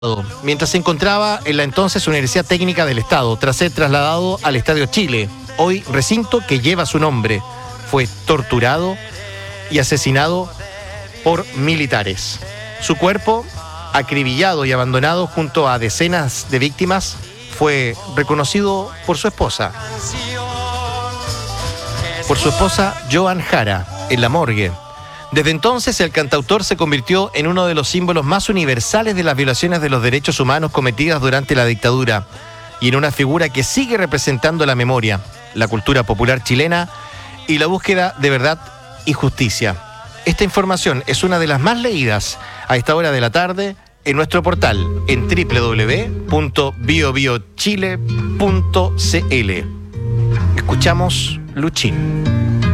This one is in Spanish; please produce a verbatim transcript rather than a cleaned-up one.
mientras se encontraba en la entonces Universidad Técnica del Estado, tras ser trasladado al Estadio Chile, hoy recinto que lleva su nombre. Fue torturado y asesinado por militares. Su cuerpo, acribillado y abandonado junto a decenas de víctimas, fue reconocido por su esposa. Por su esposa Joan Jara, en la morgue. Desde entonces, el cantautor se convirtió en uno de los símbolos más universales de las violaciones de los derechos humanos cometidas durante la dictadura y en una figura que sigue representando la memoria, la cultura popular chilena y la búsqueda de verdad y justicia. Esta información es una de las más leídas a esta hora de la tarde en nuestro portal en doble u doble u doble u punto bio bio chile punto c l. Escuchamos Luchín.